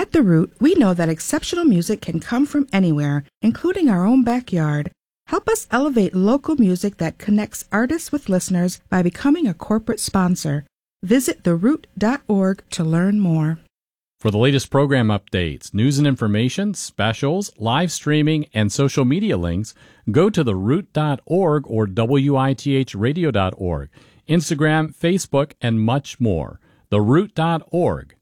At The Root, we know that exceptional music can come from anywhere, including our own backyard. Help us elevate local music that connects artists with listeners by becoming a corporate sponsor. Visit theroot.org to learn more. For the latest program updates, news and information, specials, live streaming, and social media links, go to theroot.org or withradio.org, Instagram, Facebook, and much more. theroot.org.